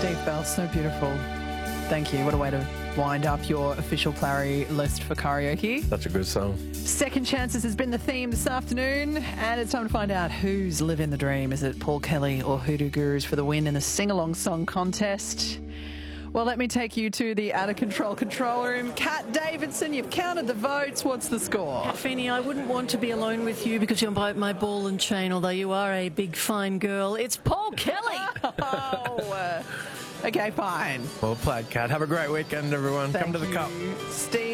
Steve Bell, so beautiful. Thank you. What a way to wind up your official Clary list for karaoke. Such a good song. Second Chances has been the theme this afternoon, and it's time to find out who's living the dream. Is it Paul Kelly or Hoodoo Gurus for the win in the sing-along song contest? Well, let me take you to the out-of-control control room. Kat Davidson, you've counted the votes. What's the score? Feeney, I wouldn't want to be alone with you because you're my ball and chain, although you are a big, fine girl. It's Paul Kelly. Okay, fine. Well played, Kat. Have a great weekend, everyone. Thank Come to the you, cup. Steve.